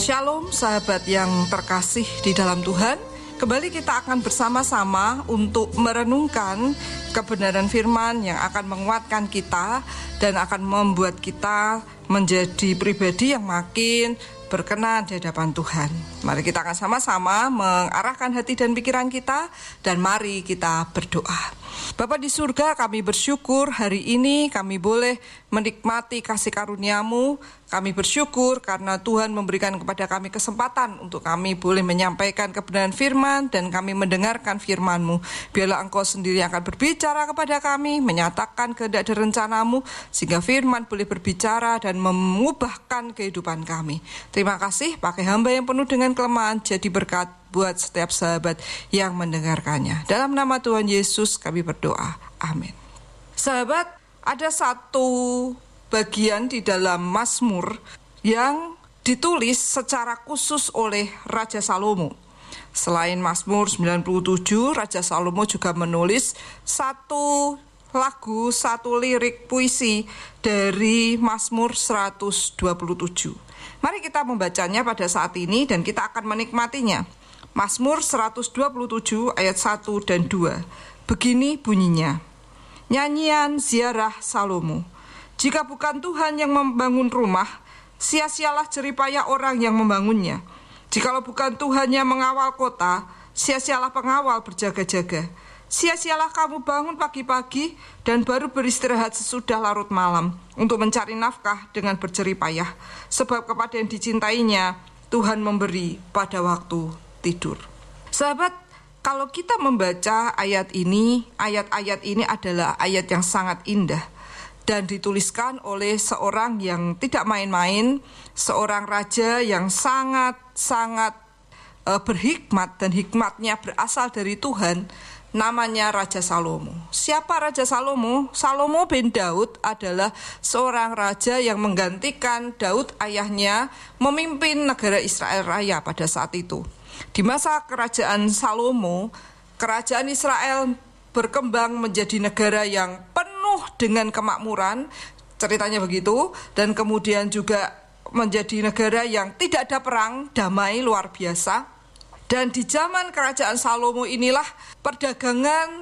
Shalom sahabat yang terkasih di dalam Tuhan. Kembali kita akan bersama-sama untuk merenungkan kebenaran firman yang akan menguatkan kita dan akan membuat kita menjadi pribadi yang makin berkenan di hadapan Tuhan. Mari kita akan sama-sama mengarahkan hati dan pikiran kita, dan mari kita berdoa. Bapa di surga, kami bersyukur hari ini kami boleh menikmati kasih karunia-Mu. Kami bersyukur karena Tuhan memberikan kepada kami kesempatan untuk kami boleh menyampaikan kebenaran firman dan kami mendengarkan firman-Mu. Biarlah Engkau sendiri yang akan berbicara kepada kami, menyatakan kehendak dan rencana-Mu, sehingga firman boleh berbicara dan mengubahkan kehidupan kami. Terima kasih, pakai hamba yang penuh dengan kelemahan, jadi berkat buat setiap sahabat yang mendengarkannya. Dalam nama Tuhan Yesus kami berdoa. Amin. Sahabat, ada satu bagian di dalam Mazmur yang ditulis secara khusus oleh Raja Salomo. Selain Mazmur 97, Raja Salomo juga menulis satu lagu, satu lirik puisi dari Mazmur 127. Mari kita membacanya pada saat ini dan kita akan menikmatinya. Mazmur 127 ayat 1 dan 2. Begini bunyinya. Nyanyian ziarah Salomo. Jika bukan Tuhan yang membangun rumah, sia-sialah jeripayah orang yang membangunnya. Jikalau bukan Tuhan yang mengawal kota, sia-sialah pengawal berjaga-jaga. Sia-sialah kamu bangun pagi-pagi dan baru beristirahat sesudah larut malam untuk mencari nafkah dengan berjeripayah. Sebab kepada yang dicintainya, Tuhan memberi pada waktu tidur. Sahabat, kalau kita membaca ayat ini, ayat-ayat ini adalah ayat yang sangat indah dan dituliskan oleh seorang yang tidak main-main, seorang raja yang sangat-sangat berhikmat dan hikmatnya berasal dari Tuhan, namanya Raja Salomo. Siapa Raja Salomo? Salomo bin Daud adalah seorang raja yang menggantikan Daud ayahnya memimpin negara Israel Raya pada saat itu. Di masa kerajaan Salomo, kerajaan Israel berkembang menjadi negara yang penuh dengan kemakmuran, ceritanya begitu, dan kemudian juga menjadi negara yang tidak ada perang, damai luar biasa. Dan di zaman kerajaan Salomo inilah perdagangan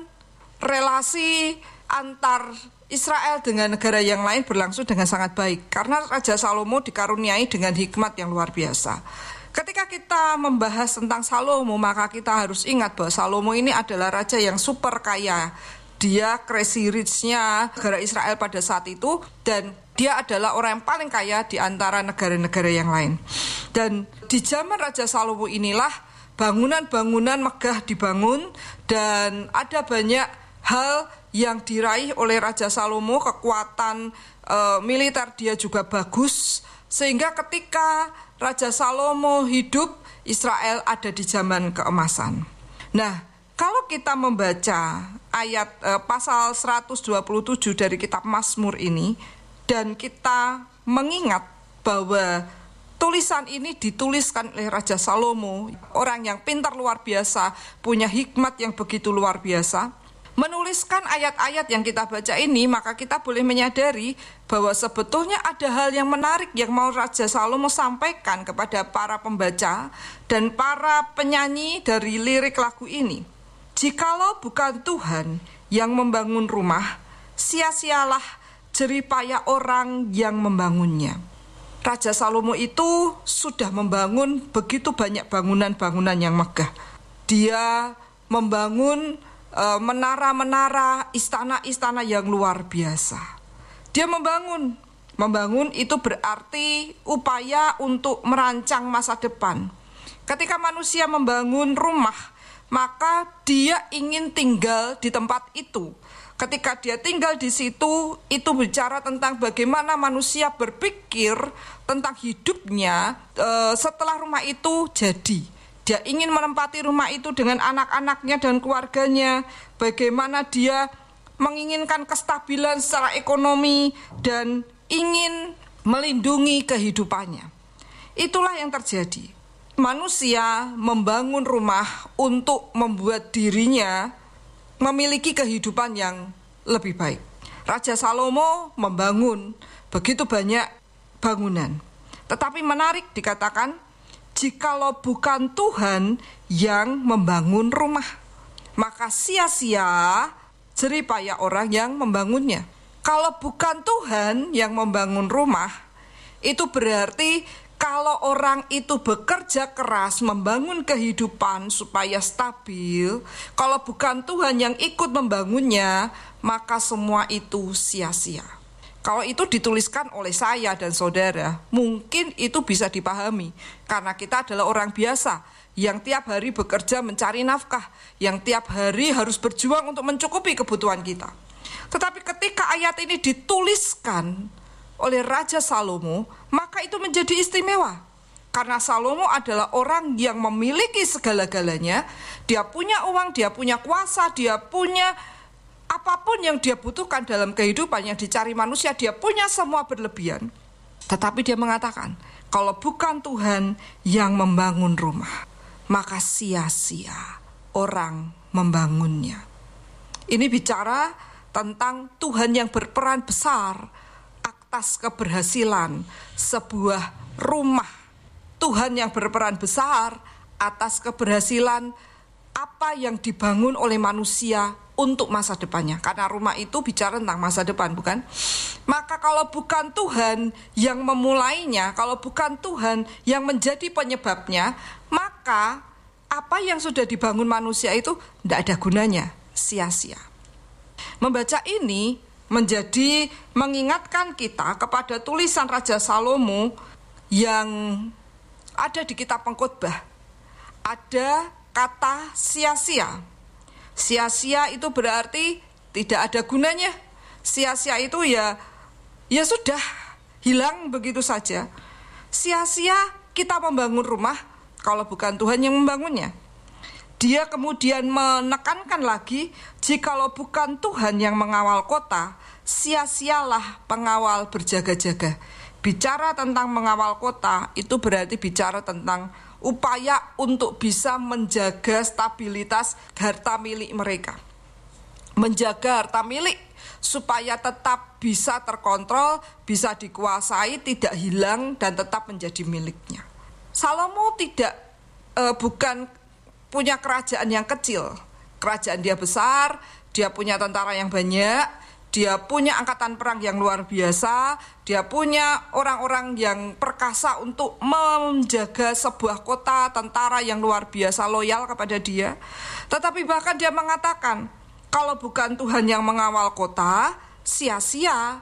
relasi antar Israel dengan negara yang lain berlangsung dengan sangat baik, karena Raja Salomo dikaruniai dengan hikmat yang luar biasa. Ketika kita membahas tentang Salomo, maka kita harus ingat bahwa Salomo ini adalah raja yang super kaya. Dia crazy rich-nya negara Israel pada saat itu, dan dia adalah orang yang paling kaya di antara negara-negara yang lain. Dan di zaman Raja Salomo inilah bangunan-bangunan megah dibangun, dan ada banyak hal yang diraih oleh Raja Salomo. Kekuatan militer dia juga bagus, sehingga ketika Raja Salomo hidup, Israel ada di zaman keemasan. Nah, kalau kita membaca ayat pasal 127 dari kitab Mazmur ini, dan kita mengingat bahwa tulisan ini dituliskan oleh Raja Salomo, orang yang pintar luar biasa, punya hikmat yang begitu luar biasa, menuliskan ayat-ayat yang kita baca ini, maka kita boleh menyadari bahwa sebetulnya ada hal yang menarik yang mau Raja Salomo sampaikan kepada para pembaca dan para penyanyi dari lirik lagu ini. Jikalau bukan Tuhan yang membangun rumah, sia-sialah jeripayah orang yang membangunnya. Raja Salomo itu sudah membangun begitu banyak bangunan-bangunan yang megah. Dia membangun menara-menara, istana-istana yang luar biasa. Dia membangun itu berarti upaya untuk merancang masa depan. Ketika manusia membangun rumah, maka dia ingin tinggal di tempat itu. Ketika dia tinggal di situ, itu bicara tentang bagaimana manusia berpikir tentang hidupnya setelah rumah itu jadi. Dia ingin menempati rumah itu dengan anak-anaknya dan keluarganya. Bagaimana dia menginginkan kestabilan secara ekonomi dan ingin melindungi kehidupannya. Itulah yang terjadi. Manusia membangun rumah untuk membuat dirinya memiliki kehidupan yang lebih baik. Raja Salomo membangun begitu banyak bangunan. Tetapi menarik dikatakan, Jikalau bukan Tuhan yang membangun rumah, maka sia-sia jeripaya orang yang membangunnya. Kalau bukan Tuhan yang membangun rumah, itu berarti kalau orang itu bekerja keras membangun kehidupan supaya stabil, kalau bukan Tuhan yang ikut membangunnya, maka semua itu sia-sia. Kalau itu dituliskan oleh saya dan saudara, mungkin itu bisa dipahami. Karena kita adalah orang biasa yang tiap hari bekerja mencari nafkah, yang tiap hari harus berjuang untuk mencukupi kebutuhan kita. Tetapi ketika ayat ini dituliskan oleh Raja Salomo, maka itu menjadi istimewa. Karena Salomo adalah orang yang memiliki segala-galanya. Dia punya uang, dia punya kuasa, dia punya apapun yang dia butuhkan dalam kehidupan yang dicari manusia, dia punya semua berlebihan. Tetapi dia mengatakan, kalau bukan Tuhan yang membangun rumah, maka sia-sia orang membangunnya. Ini bicara tentang Tuhan yang berperan besar atas keberhasilan sebuah rumah. Tuhan yang berperan besar atas keberhasilan apa yang dibangun oleh manusia untuk masa depannya. Karena rumah itu bicara tentang masa depan, bukan? Maka kalau bukan Tuhan yang memulainya, kalau bukan Tuhan yang menjadi penyebabnya, maka apa yang sudah dibangun manusia itu tidak ada gunanya, sia-sia. Membaca ini menjadi mengingatkan kita kepada tulisan Raja Salomo yang ada di kitab Pengkhotbah. Ada kata sia-sia. Sia-sia itu berarti tidak ada gunanya. Sia-sia itu ya sudah hilang begitu saja. Sia-sia kita membangun rumah kalau bukan Tuhan yang membangunnya. Dia kemudian menekankan lagi, jikalau bukan Tuhan yang mengawal kota, sia-sialah pengawal berjaga-jaga. Bicara tentang mengawal kota itu berarti bicara tentang upaya untuk bisa menjaga stabilitas harta milik mereka. Menjaga harta milik supaya tetap bisa terkontrol, bisa dikuasai, tidak hilang dan tetap menjadi miliknya. Salomo bukan punya kerajaan yang kecil. Kerajaan dia besar, dia punya tentara yang banyak, dia punya angkatan perang yang luar biasa, dia punya orang-orang yang perkasa untuk menjaga sebuah kota, tentara yang luar biasa loyal kepada dia. Tetapi bahkan dia mengatakan, kalau bukan Tuhan yang mengawal kota, sia-sia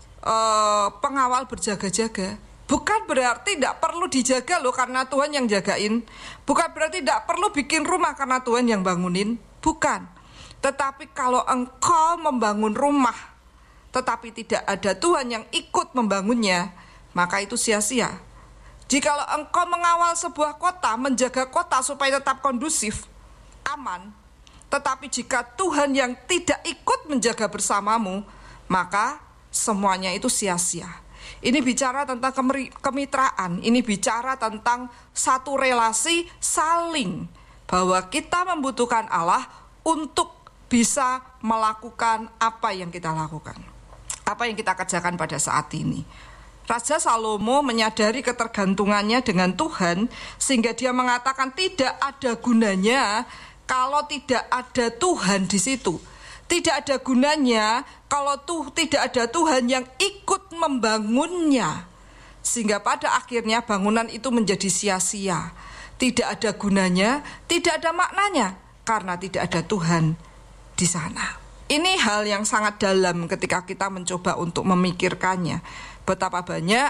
pengawal berjaga-jaga. Bukan berarti tidak perlu dijaga loh karena Tuhan yang jagain. Bukan berarti tidak perlu bikin rumah karena Tuhan yang bangunin. Bukan. Tetapi kalau engkau membangun rumah tetapi tidak ada Tuhan yang ikut membangunnya, maka itu sia-sia. Jikalau engkau mengawal sebuah kota, menjaga kota supaya tetap kondusif, aman, tetapi jika Tuhan yang tidak ikut menjaga bersamamu, maka semuanya itu sia-sia. Ini bicara tentang kemitraan, ini bicara tentang satu relasi saling, bahwa kita membutuhkan Allah untuk bisa melakukan apa yang kita lakukan, apa yang kita kerjakan pada saat ini. Raja Salomo menyadari ketergantungannya dengan Tuhan, sehingga dia mengatakan tidak ada gunanya kalau tidak ada Tuhan di situ. Tidak ada gunanya kalau tidak ada Tuhan yang ikut membangunnya. Sehingga pada akhirnya bangunan itu menjadi sia-sia. Tidak ada gunanya, tidak ada maknanya, karena tidak ada Tuhan di sana. Ini hal yang sangat dalam ketika kita mencoba untuk memikirkannya. Betapa banyak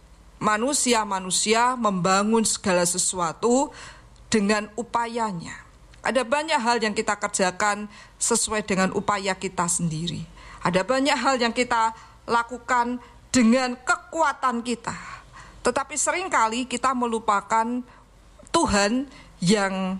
manusia-manusia membangun segala sesuatu dengan upayanya. Ada banyak hal yang kita kerjakan sesuai dengan upaya kita sendiri. Ada banyak hal yang kita lakukan dengan kekuatan kita. Tetapi seringkali kita melupakan Tuhan yang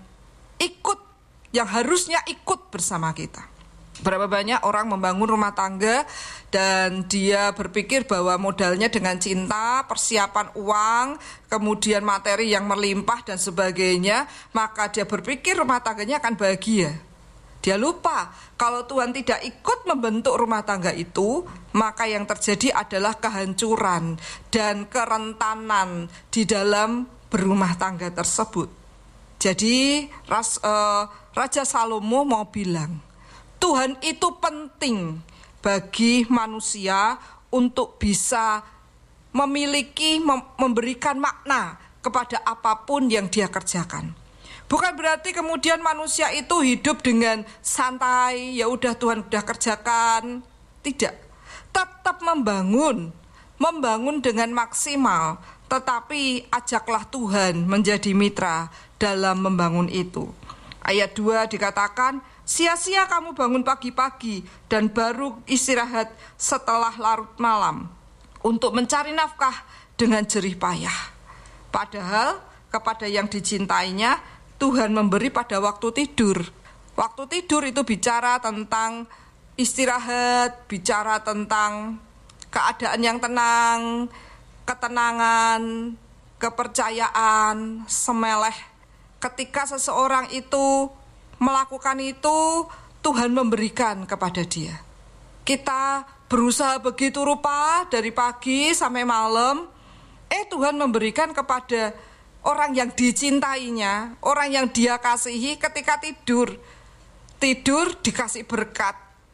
harusnya ikut bersama kita. Berapa banyak orang membangun rumah tangga dan dia berpikir bahwa modalnya dengan cinta, persiapan uang, kemudian materi yang melimpah dan sebagainya, maka dia berpikir rumah tangganya akan bahagia. Dia lupa kalau Tuhan tidak ikut membentuk rumah tangga itu, maka yang terjadi adalah kehancuran dan kerentanan di dalam berumah tangga tersebut. Jadi Raja Salomo mau bilang, Tuhan itu penting bagi manusia untuk bisa memiliki, memberikan makna kepada apapun yang dia kerjakan. Bukan berarti kemudian manusia itu hidup dengan santai, ya udah Tuhan udah kerjakan. Tidak. Tetap membangun dengan maksimal, tetapi ajaklah Tuhan menjadi mitra dalam membangun itu. Ayat 2 dikatakan, sia-sia kamu bangun pagi-pagi dan baru istirahat setelah larut malam untuk mencari nafkah dengan jerih payah. Padahal kepada yang dicintainya Tuhan memberi pada waktu tidur. Waktu tidur itu bicara tentang istirahat, bicara tentang keadaan yang tenang, ketenangan, kepercayaan, semeleh. Ketika seseorang itu melakukan itu, Tuhan memberikan kepada dia. Kita berusaha begitu rupa dari pagi sampai malam, Tuhan memberikan kepada orang yang dicintainya, orang yang dia kasihi ketika tidur. Tidur dikasih berkat.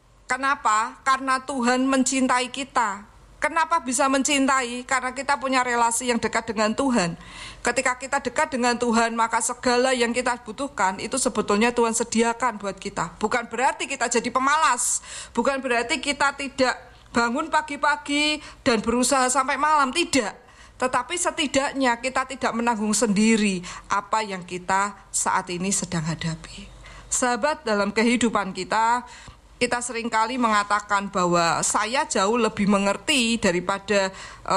Kenapa? Karena Tuhan mencintai kita. Kenapa bisa mencintai? Karena kita punya relasi yang dekat dengan Tuhan. Ketika kita dekat dengan Tuhan, maka segala yang kita butuhkan itu sebetulnya Tuhan sediakan buat kita. Bukan berarti kita jadi pemalas. Bukan berarti kita tidak bangun pagi-pagi dan berusaha sampai malam. Tidak. Tetapi setidaknya kita tidak menanggung sendiri apa yang kita saat ini sedang hadapi. Sahabat, dalam kehidupan kita seringkali mengatakan bahwa saya jauh lebih mengerti daripada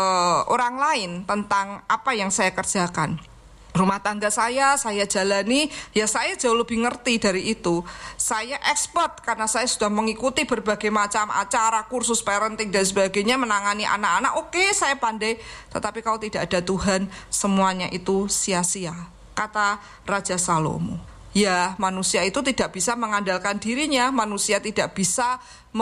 orang lain tentang apa yang saya kerjakan. Rumah tangga saya jalani, ya saya jauh lebih ngerti dari itu. Saya expert karena saya sudah mengikuti berbagai macam acara, kursus parenting dan sebagainya, menangani anak-anak. Oke, saya pandai, tetapi kalau tidak ada Tuhan, semuanya itu sia-sia, kata Raja Salomo. Ya, manusia itu tidak bisa mengandalkan dirinya, manusia tidak bisa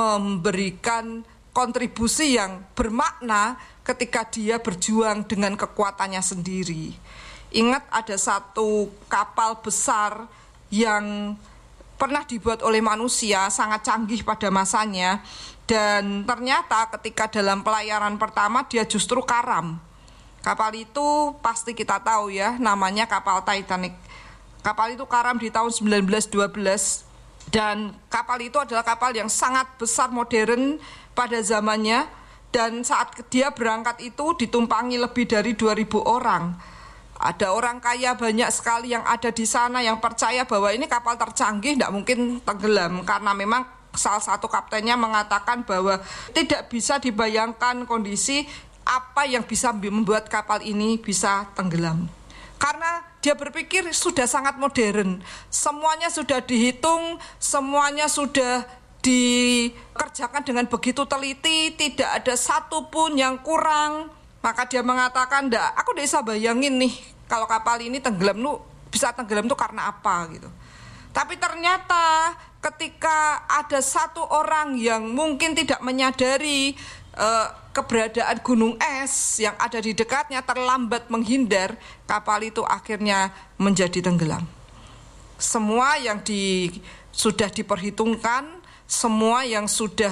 memberikan kontribusi yang bermakna ketika dia berjuang dengan kekuatannya sendiri. Ingat, ada satu kapal besar yang pernah dibuat oleh manusia, sangat canggih pada masanya, dan ternyata ketika dalam pelayaran pertama dia justru karam. Kapal itu pasti kita tahu ya, namanya kapal Titanic. Kapal itu karam di tahun 1912, dan kapal itu adalah kapal yang sangat besar, modern pada zamannya, dan saat dia berangkat itu ditumpangi lebih dari 2.000 orang. Ada orang kaya banyak sekali yang ada di sana yang percaya bahwa ini kapal tercanggih, tidak mungkin tenggelam, karena memang salah satu kaptennya mengatakan bahwa tidak bisa dibayangkan kondisi apa yang bisa membuat kapal ini bisa tenggelam. Karena dia berpikir sudah sangat modern, semuanya sudah dihitung, semuanya sudah dikerjakan dengan begitu teliti, tidak ada satupun yang kurang. Maka dia mengatakan, aku tidak bisa bayangin nih kalau kapal ini tenggelam, bisa tenggelam itu karena apa gitu. Tapi ternyata ketika ada satu orang yang mungkin tidak menyadari keberadaan gunung es yang ada di dekatnya, terlambat menghindar, kapal itu akhirnya menjadi tenggelam. Semua yang sudah diperhitungkan, semua yang sudah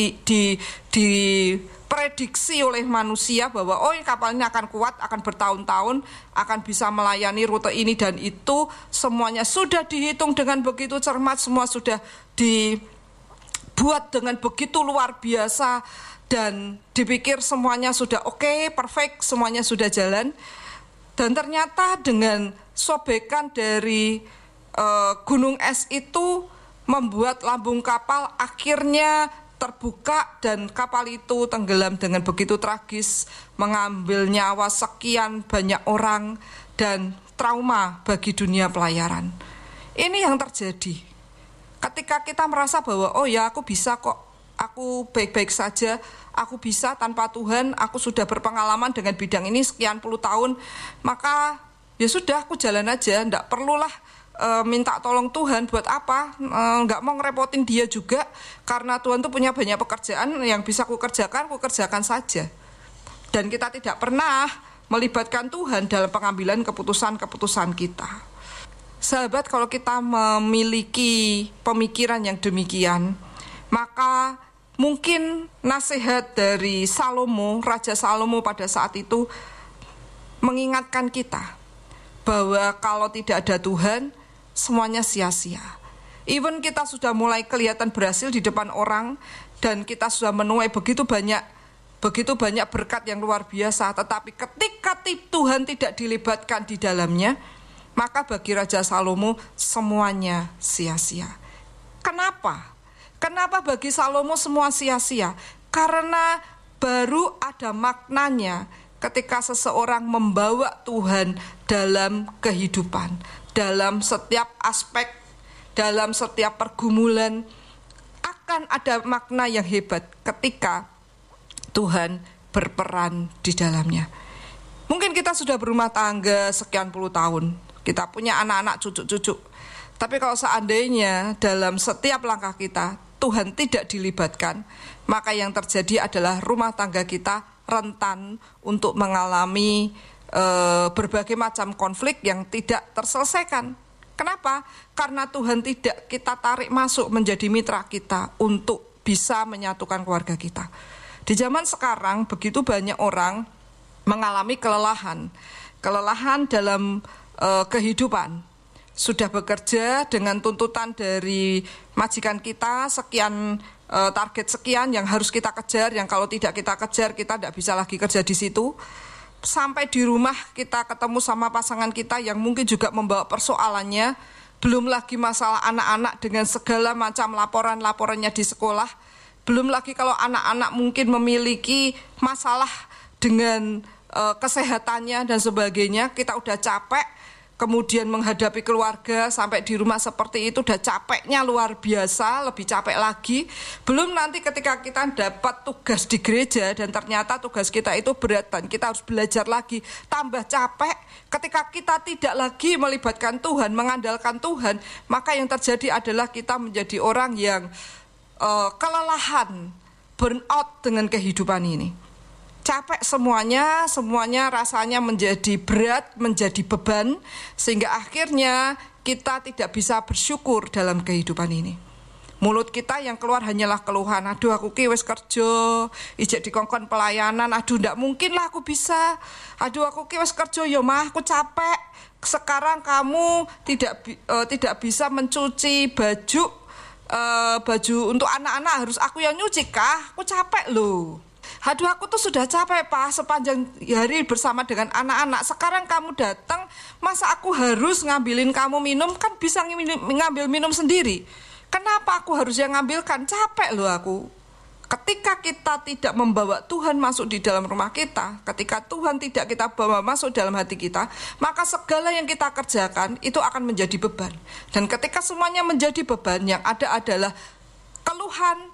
diprediksi oleh manusia bahwa kapal ini akan kuat, akan bertahun-tahun, akan bisa melayani rute ini dan itu, semuanya sudah dihitung dengan begitu cermat, semua sudah dibuat dengan begitu luar biasa, dan dipikir semuanya sudah oke, perfect, semuanya sudah jalan. Dan ternyata dengan sobekan dari gunung es itu membuat lambung kapal akhirnya terbuka dan kapal itu tenggelam dengan begitu tragis, mengambil nyawa sekian banyak orang dan trauma bagi dunia pelayaran. Ini yang terjadi ketika kita merasa bahwa aku bisa kok, aku baik-baik saja, aku bisa tanpa Tuhan, aku sudah berpengalaman dengan bidang ini sekian puluh tahun, maka ya sudah, aku jalan aja, enggak perlulah minta tolong Tuhan. Buat apa? Enggak mau ngerepotin dia juga, karena Tuhan tuh punya banyak pekerjaan yang bisa ku kerjakan saja. Dan kita tidak pernah melibatkan Tuhan dalam pengambilan keputusan-keputusan kita. Sahabat, kalau kita memiliki pemikiran yang demikian, maka mungkin nasihat dari Salomo, Raja Salomo pada saat itu mengingatkan kita bahwa kalau tidak ada Tuhan, semuanya sia-sia. Even kita sudah mulai kelihatan berhasil di depan orang, dan kita sudah menuai begitu banyak berkat yang luar biasa, tetapi ketika Tuhan tidak dilibatkan di dalamnya, maka bagi Raja Salomo semuanya sia-sia. Kenapa? Kenapa bagi Salomo semua sia-sia? Karena baru ada maknanya ketika seseorang membawa Tuhan dalam kehidupan, dalam setiap aspek, dalam setiap pergumulan. Akan ada makna yang hebat ketika Tuhan berperan di dalamnya. Mungkin kita sudah berumah tangga sekian puluh tahun, kita punya anak-anak, cucu-cucu. Tapi kalau seandainya dalam setiap langkah kita Tuhan tidak dilibatkan, maka yang terjadi adalah rumah tangga kita rentan untuk mengalami berbagai macam konflik yang tidak terselesaikan. Kenapa? Karena Tuhan tidak kita tarik masuk menjadi mitra kita untuk bisa menyatukan keluarga kita. Di zaman sekarang begitu banyak orang mengalami kelelahan dalam kehidupan. Sudah bekerja dengan tuntutan dari majikan kita, sekian target sekian yang harus kita kejar, yang kalau tidak kita kejar kita tidak bisa lagi kerja di situ. Sampai di rumah kita ketemu sama pasangan kita yang mungkin juga membawa persoalannya, belum lagi masalah anak-anak dengan segala macam laporannya di sekolah, belum lagi kalau anak-anak mungkin memiliki masalah dengan kesehatannya dan sebagainya. Kita udah capek, kemudian menghadapi keluarga sampai di rumah seperti itu udah capeknya luar biasa, lebih capek lagi. Belum nanti ketika kita dapat tugas di gereja dan ternyata tugas kita itu berat dan kita harus belajar lagi, tambah capek. Ketika kita tidak lagi melibatkan Tuhan, mengandalkan Tuhan, maka yang terjadi adalah kita menjadi orang yang kelelahan, burn out dengan kehidupan ini. Capek semuanya rasanya menjadi berat, menjadi beban, sehingga akhirnya kita tidak bisa bersyukur dalam kehidupan ini. Mulut kita yang keluar hanyalah keluhan. Aduh aku ki wis kerja, ijek dikongkon pelayanan, aduh ndak mungkin lah aku bisa. Aduh aku ki wis kerja ya mah, aku capek. Sekarang kamu tidak bisa mencuci baju untuk anak-anak, harus aku yang nyuci kah? Aku capek loh. Aduh aku tuh sudah capek Pak sepanjang hari bersama dengan anak-anak. Sekarang kamu datang, masa aku harus ngambilin kamu minum? Kan bisa ngambil minum sendiri. Kenapa aku harus yang ngambilkan? Capek loh aku. Ketika kita tidak membawa Tuhan masuk di dalam rumah kita, ketika Tuhan tidak kita bawa masuk dalam hati kita, maka segala yang kita kerjakan itu akan menjadi beban. Dan ketika semuanya menjadi beban, yang ada adalah keluhan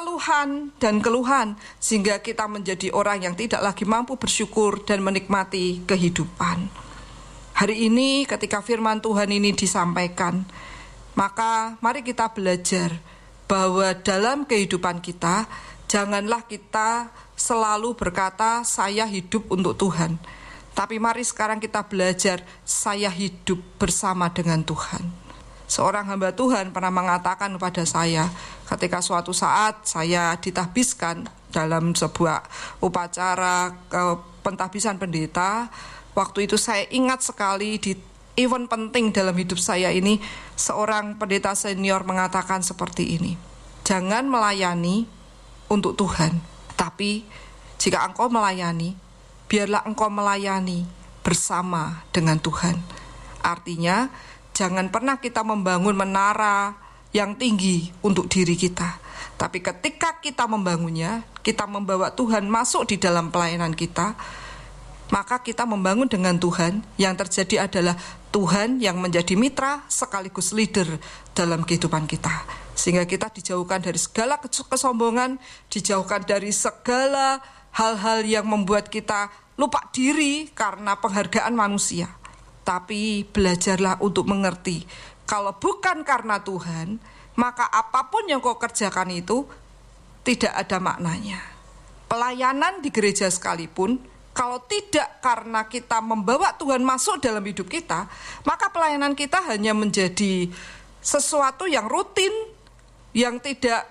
dan keluhan, sehingga kita menjadi orang yang tidak lagi mampu bersyukur dan menikmati kehidupan. Hari ini ketika firman Tuhan ini disampaikan, maka mari kita belajar bahwa dalam kehidupan kita, janganlah kita selalu berkata saya hidup untuk Tuhan, tapi mari sekarang kita belajar saya hidup bersama dengan Tuhan. Seorang hamba Tuhan pernah mengatakan kepada saya, ketika suatu saat saya ditahbiskan dalam sebuah upacara pentahbisan pendeta. Waktu itu saya ingat sekali di event penting dalam hidup saya ini, seorang pendeta senior mengatakan seperti ini, jangan melayani untuk Tuhan, tapi jika engkau melayani, biarlah engkau melayani bersama dengan Tuhan. Artinya, jangan pernah kita membangun menara yang tinggi untuk diri kita. Tapi ketika kita membangunnya, kita membawa Tuhan masuk di dalam pelayanan kita, maka kita membangun dengan Tuhan. Yang terjadi adalah Tuhan yang menjadi mitra sekaligus leader dalam kehidupan kita. Sehingga kita dijauhkan dari segala kesombongan, dijauhkan dari segala hal-hal yang membuat kita lupa diri karena penghargaan manusia. Tapi belajarlah untuk mengerti, kalau bukan karena Tuhan, maka apapun yang kau kerjakan itu tidak ada maknanya. Pelayanan di gereja sekalipun Kalau tidak karena kita membawa Tuhan masuk dalam hidup kita, maka pelayanan kita hanya menjadi sesuatu yang rutin, yang tidak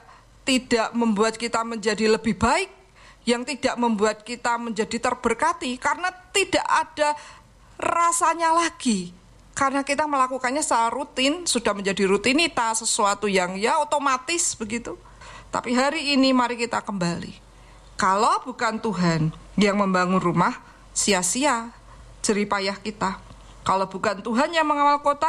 membuat kita menjadi lebih baik, yang tidak membuat kita menjadi terberkati, karena tidak ada rasanya lagi. Karena kita melakukannya secara rutin, sudah menjadi rutinitas, sesuatu yang ya otomatis begitu. Tapi hari ini mari kita kembali. Kalau bukan Tuhan yang membangun rumah, sia-sia jerih payah kita. Kalau bukan Tuhan yang mengawal kota,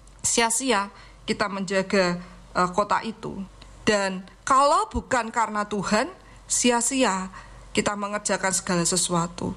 sia-sia kita menjaga kota itu. Dan kalau bukan karena Tuhan, sia-sia kita mengerjakan segala sesuatu.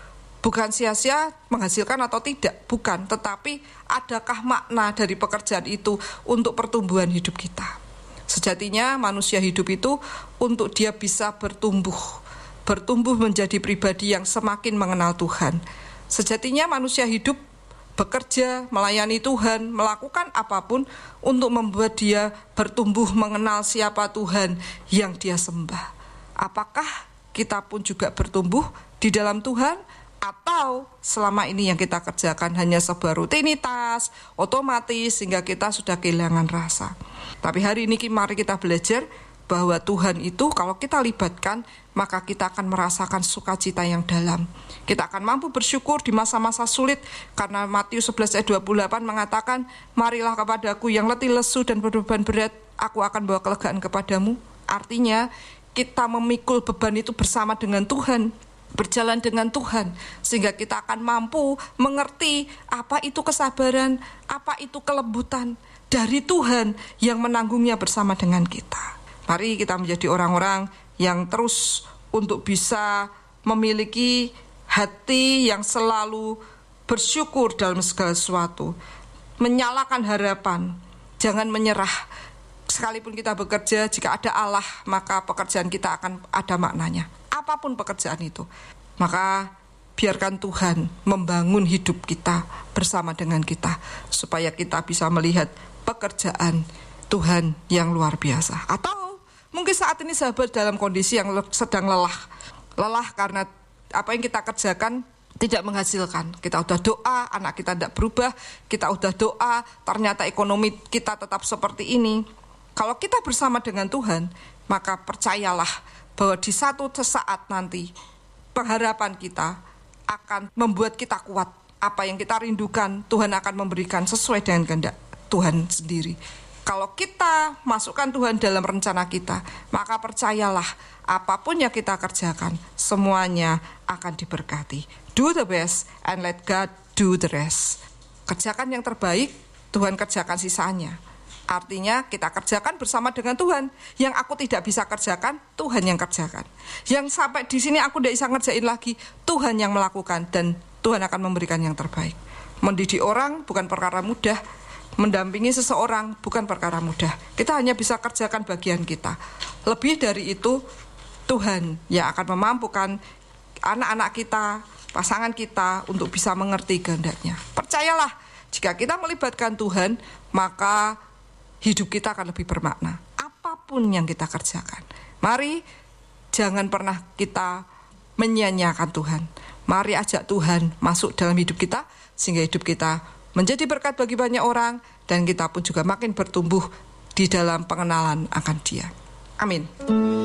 Bukan sia-sia menghasilkan atau tidak, bukan. Tetapi adakah makna dari pekerjaan itu untuk pertumbuhan hidup kita? Sejatinya manusia hidup itu untuk dia bisa bertumbuh menjadi pribadi yang semakin mengenal Tuhan. Sejatinya manusia hidup bekerja, melayani Tuhan, melakukan apapun untuk membuat dia bertumbuh mengenal siapa Tuhan yang dia sembah. Apakah kita pun juga bertumbuh di dalam Tuhan? Atau selama ini yang kita kerjakan hanya sebuah rutinitas, otomatis, sehingga kita sudah kehilangan rasa. Tapi hari ini mari kita belajar bahwa Tuhan itu kalau kita libatkan, maka kita akan merasakan sukacita yang dalam. Kita akan mampu bersyukur di masa-masa sulit, karena Matius 11 ayat 28 mengatakan, marilah kepadaku yang letih lesu dan berbeban berat, aku akan bawa kelegaan kepadamu. Artinya kita memikul beban itu bersama dengan Tuhan, berjalan dengan Tuhan, sehingga kita akan mampu mengerti apa itu kesabaran, apa itu kelembutan dari Tuhan yang menanggungnya bersama dengan kita. Mari kita menjadi orang-orang yang terus untuk bisa memiliki hati yang selalu bersyukur dalam segala sesuatu, menyalakan harapan, jangan menyerah. Sekalipun kita bekerja, jika ada Allah, maka pekerjaan kita akan ada maknanya. Apapun pekerjaan itu, maka biarkan Tuhan membangun hidup kita bersama dengan kita, supaya kita bisa melihat pekerjaan Tuhan yang luar biasa. Atau mungkin saat ini sahabat dalam kondisi yang sedang lelah karena apa yang kita kerjakan tidak menghasilkan. Kita udah doa, anak kita tidak berubah, kita udah doa, ternyata ekonomi kita tetap seperti ini. Kalau kita bersama dengan Tuhan, maka percayalah bahwa di satu saat nanti pengharapan kita akan membuat kita kuat. Apa yang kita rindukan, Tuhan akan memberikan sesuai dengan kehendak Tuhan sendiri. Kalau kita masukkan Tuhan dalam rencana kita, maka percayalah apapun yang kita kerjakan, semuanya akan diberkati. Do the best and let God do the rest. Kerjakan yang terbaik, Tuhan kerjakan sisanya. Artinya kita kerjakan bersama dengan Tuhan. Yang aku tidak bisa kerjakan, Tuhan yang kerjakan. Yang sampai di sini aku tidak bisa ngerjain lagi, Tuhan yang melakukan, dan Tuhan akan memberikan yang terbaik. Mendidik orang bukan perkara mudah, mendampingi seseorang bukan perkara mudah. Kita hanya bisa kerjakan bagian kita. Lebih dari itu, Tuhan yang akan memampukan anak-anak kita, pasangan kita untuk bisa mengerti kehendaknya. Percayalah, jika kita melibatkan Tuhan, maka hidup kita akan lebih bermakna. Apapun yang kita kerjakan, mari jangan pernah kita menyia-nyiakan Tuhan. Mari ajak Tuhan masuk dalam hidup kita, sehingga hidup kita menjadi berkat bagi banyak orang, dan kita pun juga makin bertumbuh di dalam pengenalan akan Dia. Amin.